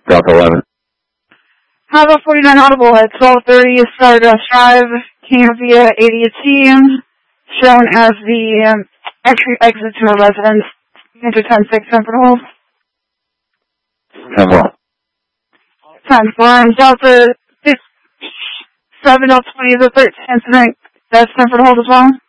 Delta 11. Bravo 49 audible at 12:30 Stardust Drive, Campia 80 shown as the entry exit to a residence. Enter 10-6, Sanford Hold. 10-4. 10-4, Delta 7 20 the 13th incident. That's Sanford Hold as well.